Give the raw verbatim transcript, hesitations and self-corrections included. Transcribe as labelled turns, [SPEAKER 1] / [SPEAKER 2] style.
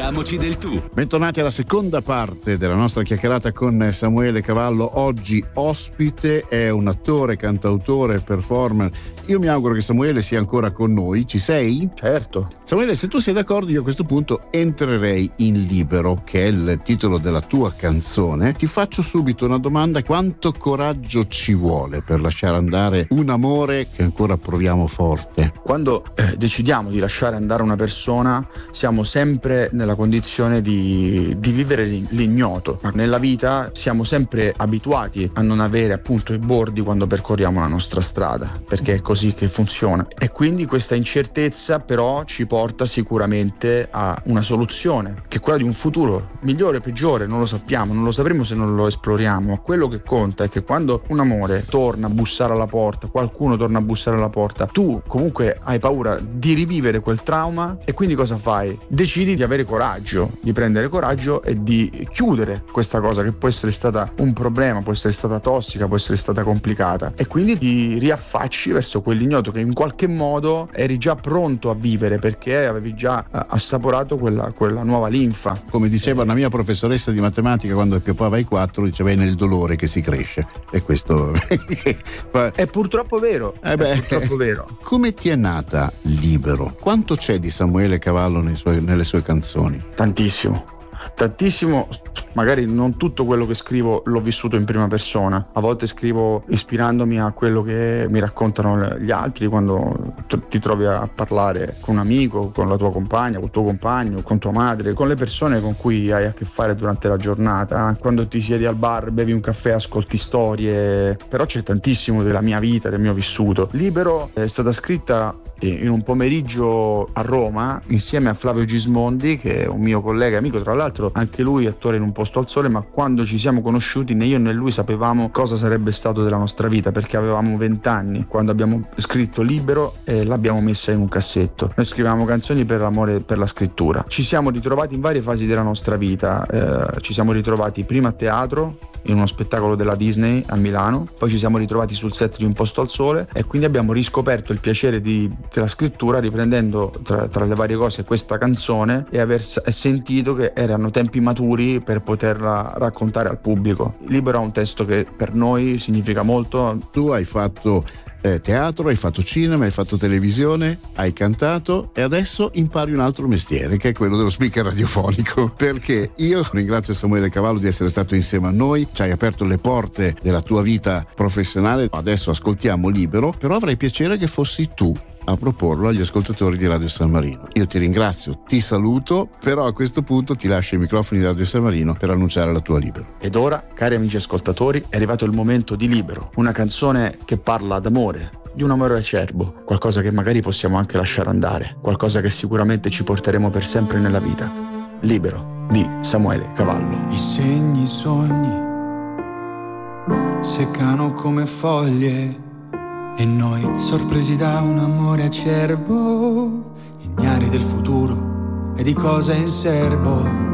[SPEAKER 1] Diamoci del tu.
[SPEAKER 2] Bentornati alla seconda parte della nostra chiacchierata con Samuele Cavallo. Oggi ospite è un attore, cantautore, performer. Io mi auguro che Samuele sia ancora con noi. Ci sei?
[SPEAKER 3] Certo.
[SPEAKER 2] Samuele, se tu sei d'accordo, io a questo punto entrerei in Libero, che è il titolo della tua canzone. Ti faccio subito una domanda: quanto coraggio ci vuole per lasciare andare un amore che ancora proviamo forte?
[SPEAKER 3] Quando eh, decidiamo di lasciare andare una persona, siamo sempre nella condizione di, di vivere l'ignoto. Nella vita siamo sempre abituati a non avere appunto i bordi quando percorriamo la nostra strada, perché è così che funziona. E quindi questa incertezza però ci porta sicuramente a una soluzione, che è quella di un futuro migliore o peggiore, non lo sappiamo, non lo sapremo se non lo esploriamo. Quello che conta è che quando un amore torna a bussare alla porta, qualcuno torna a bussare alla porta, tu comunque hai paura di rivivere quel trauma e quindi cosa fai? Decidi di avere coraggio, di prendere coraggio e di chiudere questa cosa che può essere stata un problema, può essere stata tossica, può essere stata complicata, e quindi ti riaffacci verso quell'ignoto che in qualche modo eri già pronto a vivere, perché avevi già assaporato quella, quella nuova linfa.
[SPEAKER 2] Come diceva una mia professoressa di matematica quando piopava i quattro, diceva: è nel dolore che si cresce. E questo
[SPEAKER 3] è purtroppo vero.
[SPEAKER 2] Eh beh,
[SPEAKER 3] è purtroppo vero.
[SPEAKER 2] Come ti è nata Libero? Quanto c'è di Samuele Cavallo nei suoi, nelle sue canzoni?
[SPEAKER 3] Tantissimo. Tantissimo, magari non tutto quello che scrivo l'ho vissuto in prima persona, a volte scrivo ispirandomi a quello che mi raccontano gli altri, quando ti trovi a parlare con un amico, con la tua compagna, con il tuo compagno, con tua madre, con le persone con cui hai a che fare durante la giornata, quando ti siedi al bar, bevi un caffè, ascolti storie. Però c'è tantissimo della mia vita, del mio vissuto. Libero è stata scritta in un pomeriggio a Roma insieme a Flavio Gismondi, che è un mio collega e amico, tra l'altro anche lui attore in Un posto al sole, ma quando ci siamo conosciuti né io né lui sapevamo cosa sarebbe stato della nostra vita, perché avevamo vent'anni quando abbiamo scritto Libero e l'abbiamo messa in un cassetto. Noi scrivevamo canzoni per l'amore e per la scrittura. Ci siamo ritrovati in varie fasi della nostra vita, eh, ci siamo ritrovati prima a teatro in uno spettacolo della Disney a Milano, poi ci siamo ritrovati sul set di Un posto al sole e quindi abbiamo riscoperto il piacere di, della scrittura, riprendendo tra, tra le varie cose questa canzone e aver sentito che erano tempi maturi per poterla raccontare al pubblico. Libero è un testo che per noi significa molto.
[SPEAKER 2] Tu hai fatto eh, teatro, hai fatto cinema, hai fatto televisione, hai cantato e adesso impari un altro mestiere, che è quello dello speaker radiofonico, perché io ringrazio Samuele Cavallo di essere stato insieme a noi, ci hai aperto le porte della tua vita professionale. Adesso ascoltiamo Libero, però avrei piacere che fossi tu a proporlo agli ascoltatori di Radio San Marino. Io ti ringrazio, ti saluto, però a questo punto ti lascio i microfoni di Radio San Marino per annunciare la tua Libero.
[SPEAKER 3] Ed ora, cari amici ascoltatori, è arrivato il momento di Libero, una canzone che parla d'amore, di un amore acerbo, qualcosa che magari possiamo anche lasciare andare, qualcosa che sicuramente ci porteremo per sempre nella vita. Libero di Samuele Cavallo.
[SPEAKER 4] I segni, i sogni seccano come foglie e noi, sorpresi da un amore acerbo, ignari del futuro e di cosa in serbo,